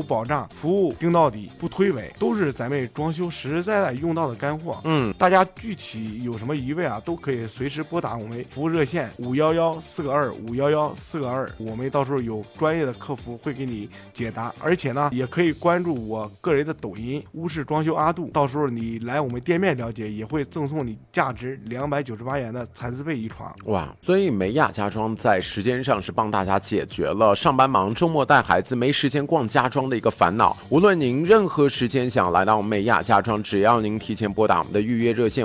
保障，服务盯到底，不推诿，都是咱们装修实实在在用到的干货。大家具体有什么疑问啊，都可以随时拨打我们服务热线511-422-511-422，我们到时候有专业的客服会给你解答。而且呢，也可以关注我个人的抖音屋式装修阿杜，到时候你来我们店面了解，也会赠送你价值298元的蚕丝被一床。 哇，所以美雅家装在时间上是帮大家解决了上班忙、周末带孩子没时间逛家装的一个烦恼。无论您任何时间想来到美雅家装，只要您提前拨打我们的预约热线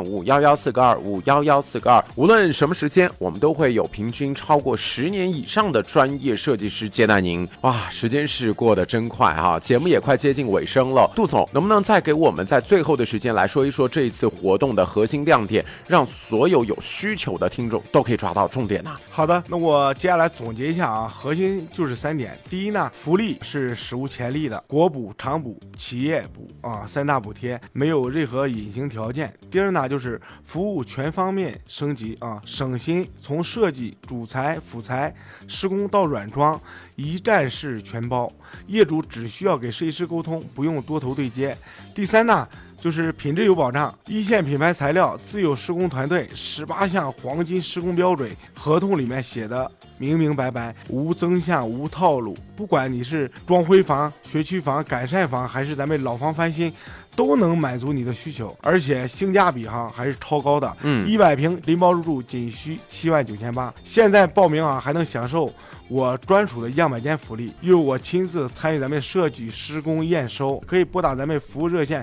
511-422-511-422，无论什么时间，我们都会有平均超过10年以上的专业设计师接待您。哇，时间是过得真快啊！节目也快接近尾声了，杜总能不能再给我们在最后的时间来说一说这一次活动的核心亮点，让所有有需求的听众都可以抓到重点呢？ 好的，那我接下来总结一下啊，核心就是3点。第一呢，福利是史无前例的，国补、厂补、企业补啊，3大补贴，没有任何隐形条件。第二呢，就是服务全方面升级啊，省心，从设计、主材、辅材、施工到软装，一站式全包，业主只需要给设计师沟通，不用多头对接。第三呢，就是品质有保障，一线品牌材料，自有施工团队，18项黄金施工标准，合同里面写的明明白白，无增项无套路。不管你是装恢房、学区房、改善房，还是咱们老房翻新，都能满足你的需求，而且性价比还是超高的。100平拎包入住仅需79800，现在报名还能享受我专属的样板间福利，又我亲自参与咱们设计施工验收，可以拨打咱们服务热线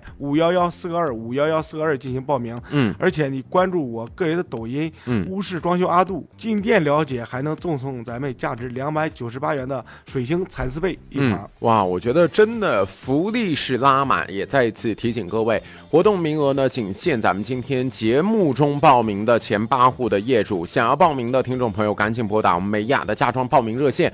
511-422-511-422进行报名。而且你关注我个人的抖音屋式装修阿杜，进店了解还能赠送咱们价值298元的水星蚕丝被一床。 哇，我觉得真的福利是拉满，也再一次提醒各位，活动名额呢仅限咱们今天节目中报名的前8户的业主，想要报名的听众朋友赶紧拨打我们美雅的家装报名热线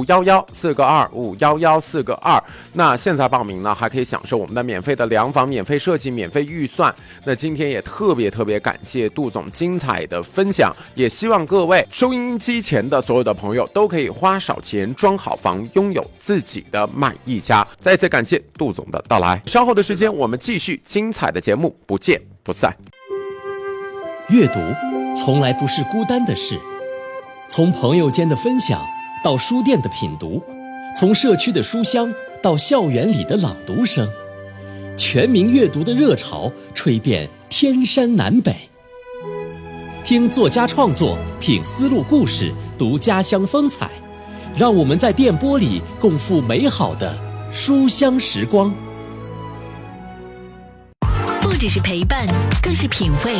511-422-511-422。那现在报名呢，还可以享受我们的免费的量房、免费设计、免费预算。那今天也特别感谢杜总精彩的分享，也希望各位收音机前的所有的朋友都可以花少钱装好房，拥有自己的满意家。再次感谢杜总的到来，稍后的时间我们继续精彩的节目，不见不散。 阅读从来不是孤单的事，从朋友间的分享到书店的品读，从社区的书香到校园里的朗读声，全民阅读的热潮吹遍天山南北。听作家创作，品丝路故事，读家乡风采，让我们在电波里共赴美好的书香时光。 不只是陪伴，更是品味。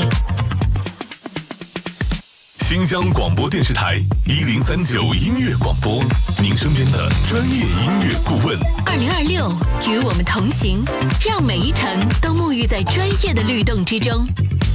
新疆广播电视台1039音乐广播，您身边的专业音乐顾问。 2026，与我们同行，让每一程都沐浴在专业的律动之中。